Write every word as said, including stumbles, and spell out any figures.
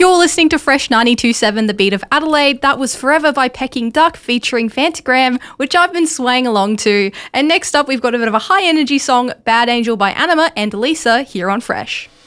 You're listening to Fresh ninety-two point seven, The Beat of Adelaide. That was Forever by Peking Duck featuring Fantagram, which I've been swaying along to. And next up, we've got a bit of a high energy song, Bad Angel by Anima and Elisa, here on Fresh.